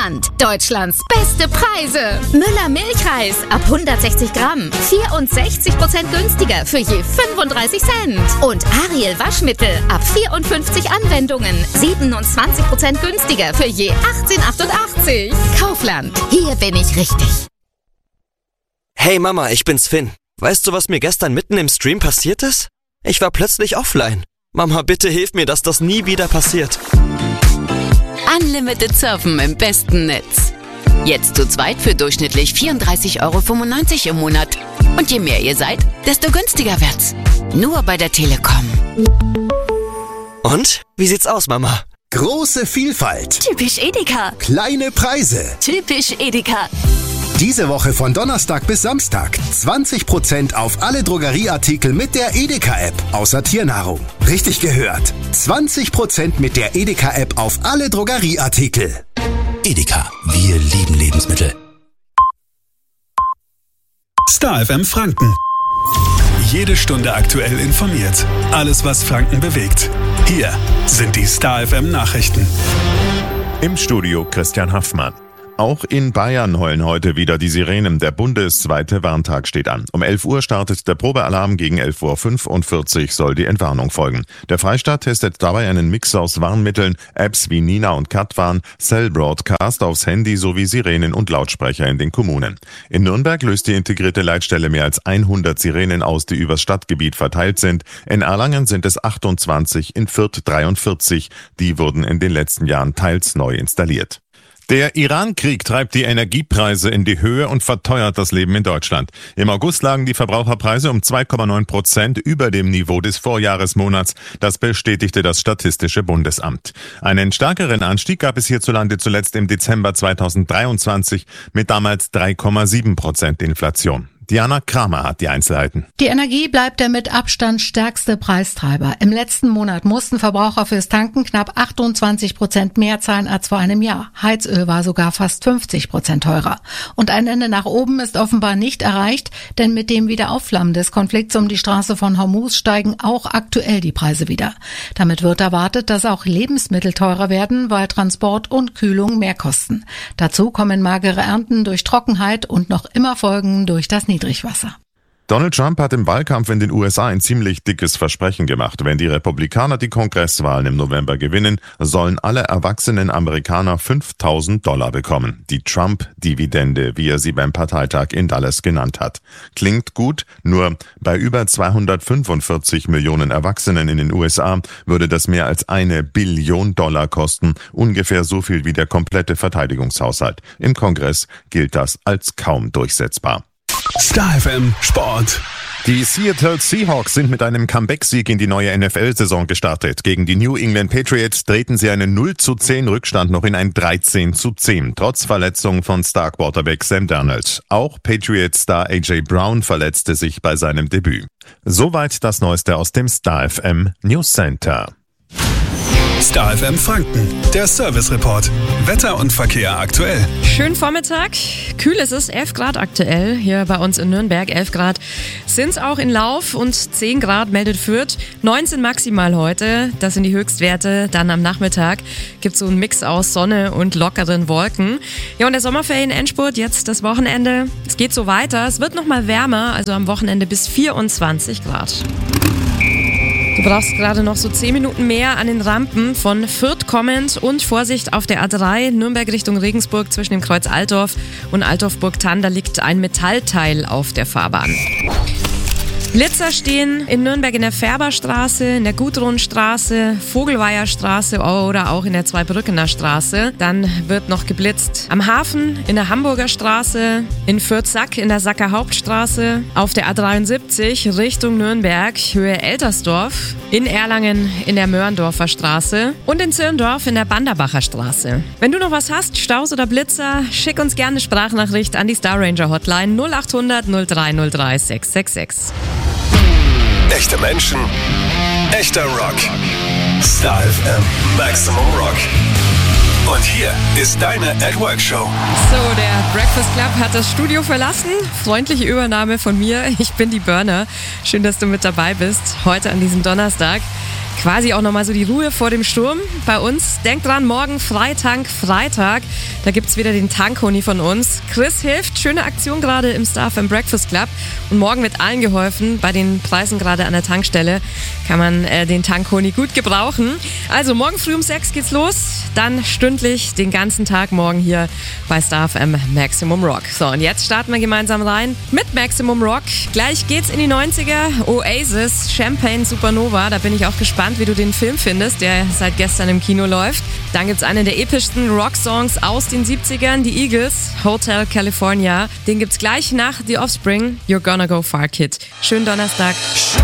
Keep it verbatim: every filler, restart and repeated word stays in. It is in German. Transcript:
Kaufland. Deutschlands beste Preise. Müller Milchreis ab hundertsechzig Gramm. vierundsechzig Prozent günstiger für je fünfunddreißig Cent. Und Ariel Waschmittel ab vierundfünfzig Anwendungen. siebenundzwanzig Prozent günstiger für je achtzehn Komma achtundachtzig. Kaufland. Hier bin ich richtig. Hey Mama, ich bin's Finn. Weißt du, was mir gestern mitten im Stream passiert ist? Ich war plötzlich offline. Mama, bitte hilf mir, dass das nie wieder passiert. Unlimited Surfen im besten Netz. Jetzt zu zweit für durchschnittlich vierunddreißig Euro fünfundneunzig im Monat. Und je mehr ihr seid, desto günstiger wird's. Nur bei der Telekom. Und? Wie sieht's aus, Mama? Große Vielfalt. Typisch Edeka. Kleine Preise. Typisch Edeka. Diese Woche von Donnerstag bis Samstag zwanzig Prozent auf alle Drogerieartikel mit der Edeka-App, außer Tiernahrung. Richtig gehört. zwanzig Prozent mit der Edeka-App auf alle Drogerieartikel. Edeka, wir lieben Lebensmittel. Star F M Franken. Jede Stunde aktuell informiert. Alles, was Franken bewegt. Hier sind die Star F M Nachrichten. Im Studio Christian Haffmann. Auch in Bayern heulen heute wieder die Sirenen. Der bundesweite Warntag steht an. Um elf Uhr startet der Probealarm, gegen elf Uhr fünfundvierzig soll die Entwarnung folgen. Der Freistaat testet dabei einen Mix aus Warnmitteln, Apps wie Nina und Katwarn, Cell Broadcast aufs Handy sowie Sirenen und Lautsprecher in den Kommunen. In Nürnberg löst die integrierte Leitstelle mehr als hundert Sirenen aus, die übers Stadtgebiet verteilt sind. In Erlangen sind es achtundzwanzig, in Fürth dreiundvierzig. Die wurden in den letzten Jahren teils neu installiert. Der Iran-Krieg treibt die Energiepreise in die Höhe und verteuert das Leben in Deutschland. Im August lagen die Verbraucherpreise um zwei Komma neun Prozent über dem Niveau des Vorjahresmonats. Das bestätigte das Statistische Bundesamt. Einen stärkeren Anstieg gab es hierzulande zuletzt im Dezember zweitausenddreiundzwanzig mit damals drei Komma sieben Prozent Inflation. Diana Kramer hat die Einzelheiten. Die Energie bleibt der mit Abstand stärkste Preistreiber. Im letzten Monat mussten Verbraucher fürs Tanken knapp achtundzwanzig Prozent mehr zahlen als vor einem Jahr. Heizöl war sogar fast fünfzig Prozent teurer. Und ein Ende nach oben ist offenbar nicht erreicht, denn mit dem Wiederaufflammen des Konflikts um die Straße von Hormuz steigen auch aktuell die Preise wieder. Damit wird erwartet, dass auch Lebensmittel teurer werden, weil Transport und Kühlung mehr kosten. Dazu kommen magere Ernten durch Trockenheit und noch immer Folgen durch das Niedrigwasser. Donald Trump hat im Wahlkampf in den U S A ein ziemlich dickes Versprechen gemacht. Wenn die Republikaner die Kongresswahlen im November gewinnen, sollen alle erwachsenen Amerikaner fünftausend Dollar bekommen. Die Trump-Dividende, wie er sie beim Parteitag in Dallas genannt hat. Klingt gut, nur bei über zweihundertfünfundvierzig Millionen Erwachsenen in den U S A würde das mehr als eine Billion Dollar kosten. Ungefähr so viel wie der komplette Verteidigungshaushalt. Im Kongress gilt das als kaum durchsetzbar. Star F M Sport. Die Seattle Seahawks sind mit einem Comeback-Sieg in die neue N F L-Saison gestartet. Gegen die New England Patriots drehten sie einen null zu zehn Rückstand noch in ein dreizehn zu zehn, trotz Verletzung von Star-Quarterback Sam Darnold. Auch Patriots-Star A J Brown verletzte sich bei seinem Debüt. Soweit das Neueste aus dem Star F M News Center. Star F M Franken, der Service Report. Wetter und Verkehr aktuell. Schönen Vormittag. Kühl ist es, elf Grad aktuell. Hier bei uns in Nürnberg, elf Grad sind es auch in Lauf und zehn Grad meldet Fürth. neunzehn maximal heute, das sind die Höchstwerte. Dann am Nachmittag gibt es so einen Mix aus Sonne und lockeren Wolken. Ja, und der Sommerferien-Endspurt, jetzt das Wochenende. Es geht so weiter. Es wird nochmal wärmer, also am Wochenende bis vierundzwanzig Grad. Du brauchst gerade noch so zehn Minuten mehr an den Rampen von Fürth kommend und Vorsicht auf der A drei, Nürnberg Richtung Regensburg zwischen dem Kreuz Altdorf und Altdorf-Burgthann, da liegt ein Metallteil auf der Fahrbahn. Blitzer stehen in Nürnberg in der Färberstraße, in der Gudrunstraße, Vogelweierstraße oder auch in der Zweibrückener Straße. Dann wird noch geblitzt am Hafen, in der Hamburger Straße, in Fürth-Sack in der Sacker Hauptstraße, auf der A dreiundsiebzig Richtung Nürnberg, Höhe Eltersdorf, in Erlangen in der Mörndorfer Straße und in Zirndorf in der Banderbacher Straße. Wenn du noch was hast, Staus oder Blitzer, schick uns gerne eine Sprachnachricht an die Star Ranger Hotline null acht hundert null drei null drei sechs sechs sechs. Echte Menschen, echter Rock. Star F M Maximum Rock. Und hier ist deine At Work Show. So, der Breakfast Club hat das Studio verlassen. Freundliche Übernahme von mir. Ich bin die Burner. Schön, dass du mit dabei bist. Heute an diesem Donnerstag. quasi auch nochmal so die Ruhe vor dem Sturm. Bei uns, denkt dran, morgen Freitank Freitag. Da gibt's wieder den Tankhoni von uns. Chris hilft, schöne Aktion gerade im Star F M Breakfast Club. Und morgen wird allen geholfen. Bei den Preisen gerade an der Tankstelle kann man äh, den Tankhoni gut gebrauchen. Also morgen früh um sechs geht's los. Dann stündlich den ganzen Tag morgen hier bei Star F M Maximum Rock. So, und jetzt starten wir gemeinsam rein mit Maximum Rock. Gleich geht's in die neunziger. Oasis, Champagne Supernova. Da bin ich auch gespannt, wie du den Film findest, der seit gestern im Kino läuft. Dann gibt's einen der epischsten Rocksongs aus den siebzigern, die Eagles, Hotel California. Den gibt's gleich nach The Offspring, You're Gonna Go Far Kid. Schönen Donnerstag.